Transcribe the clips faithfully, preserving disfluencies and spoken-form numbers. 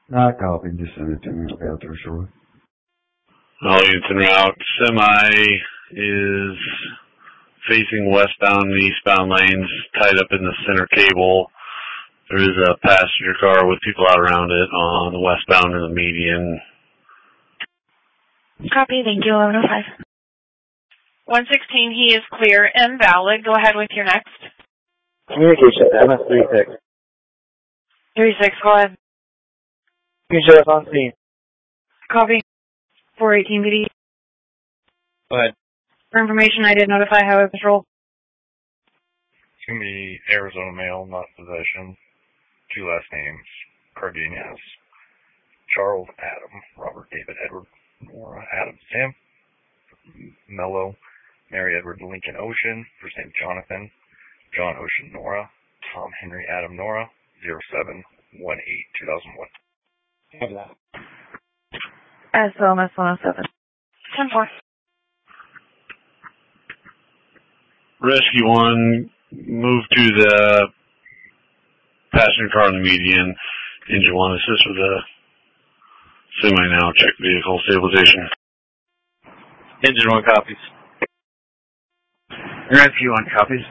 Not copy, just send it to me. I'll be out there shortly. All units en route. Semi is facing westbound and eastbound lanes, tied up in the center cable. There is a passenger car with people out around it on the westbound and the median. Copy, thank you, eleven oh five. one sixteen, he is clear and valid. Go ahead with your next. Communication, M S three six. three six, go ahead. Sheriff on scene. Copy. four eighteen P D. Go ahead. For information, I did notify Highway Patrol. It's going to be Arizona male, not possession. Two last names, Cardenas. Charles Adam, Robert David Edward, Nora Adam Sam. Mello, Mary Edward Lincoln Ocean, first name Jonathan. John Ocean Nora. Tom Henry Adam Nora, zero seven one eight two thousand one. Have that. S O M S one oh seven. ten four. Rescue one, move to the passenger car on the median. Engine one, assist with the semi now. Check vehicle stabilization. Engine one copies. Rescue one copies.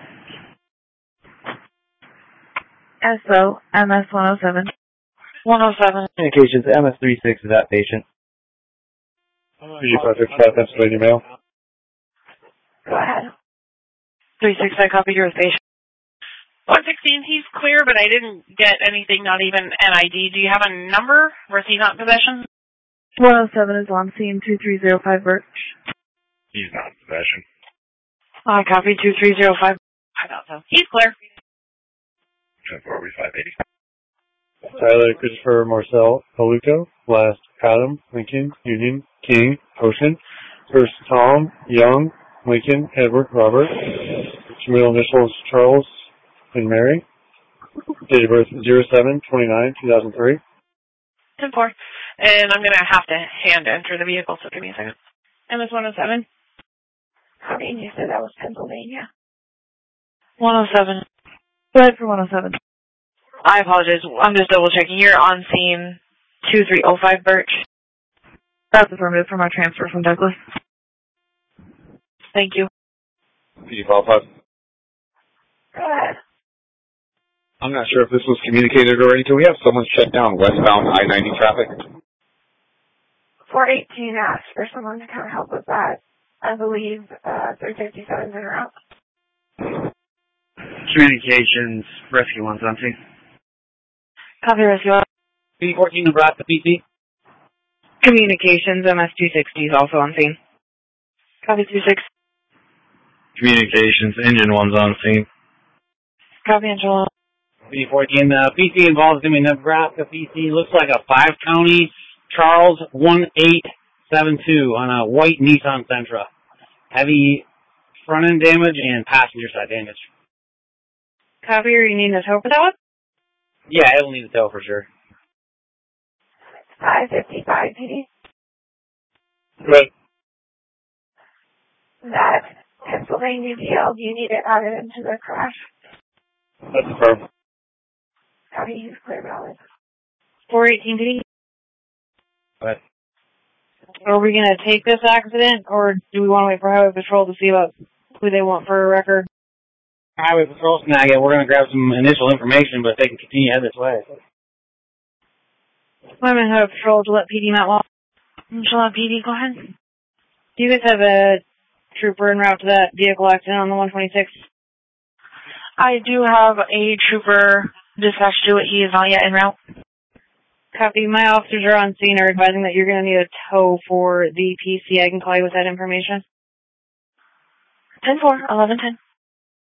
S O M S one oh seven. one oh seven. Communications, M S three six is that patient. P G five six five, Pennsylvania male. Go ahead. three six, I copied your station. one sixteen, he's clear, but I didn't get anything, not even N I D. Do you have a number? Was he not in possession? one oh seven is on scene, two three zero five Birch. He's not in possession. I copied two three zero five. I thought so. He's clear. ten four, five eighty. Tyler Christopher Marcel Paluco. Last Adam Lincoln Union King Ocean. First Tom Young Lincoln Edward Robert. Middle initials Charles and Mary. Date of birth zero seven twenty-nine two thousand three. ten four. And I'm going to have to hand enter the vehicle, so give me a second. M S one oh seven. How did you say that was Pennsylvania? one oh seven. Go ahead for one oh seven. I apologize. I'm just double checking. You're on scene two three oh five Birch. That's affirmative from our transfer from Douglas. Thank you. P G five five. Go ahead. I'm not sure if this was communicated already. Can we have someone shut down westbound I ninety traffic? four eighteen asked for someone to come help with that. I believe uh, three fifty-seven is in route. Communications, rescue one's on scene. Copy, rescue. P fourteen Nebraska P C. Communications, M S two sixty is also on scene. Copy, two six. Communications, engine one's on scene. Copy, Angela. P fourteen, uh, P C involves in Nebraska P C. Looks like a five county Charles one eight seven two on a white Nissan Sentra. Heavy front end damage and passenger side damage. Copy, or you need a tow for that one? Yeah, it'll need a tow for sure. five fifty-five P D. Right. That Pennsylvania D L, do you need it added into the crash? That's affirmed. Copy, use clear valid. four eighteen P D. But Are we going to take this accident, or do we want to wait for Highway Patrol to see about who they want for a record? Highway Patrol snag it. We're going to grab some initial information, but they can continue head this way. I'm in Highway Patrol to let P D Matt Law. Shall P D, go ahead. Do you guys have a trooper en route to that vehicle accident on the one twenty-six? I do have a trooper dispatched to it. He is not yet en route. Copy. My officers are on scene are advising that you're going to need a tow for the P C. I can call you with that information. ten four, eleven ten.